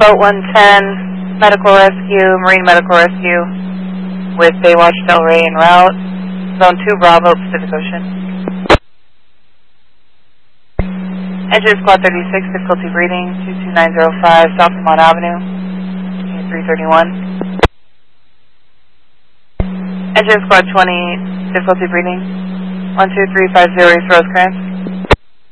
Boat 110, Medical Rescue, Marine Medical Rescue, with Baywatch Delray en route. Zone 2 Bravo, Pacific Ocean. Engine Squad 36, difficulty breathing, 22905 South Vermont Avenue, 331. Engine Squad 20, difficulty breathing, 12350 East Rosecrans.